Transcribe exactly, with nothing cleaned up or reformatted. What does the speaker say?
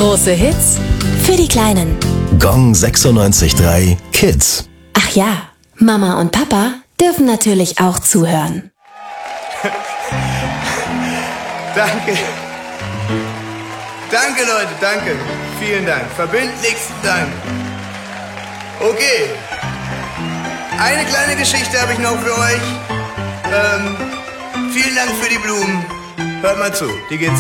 Große Hits für die Kleinen. Gong sechsundneunzig Komma drei Kids. Ach ja, Mama und Papa dürfen natürlich auch zuhören. Danke. Danke, Leute, danke. Vielen Dank. Verbindlichsten Dank. Okay. Eine kleine Geschichte habe ich noch für euch. Ähm, vielen Dank für die Blumen. Hört mal zu, die geht so.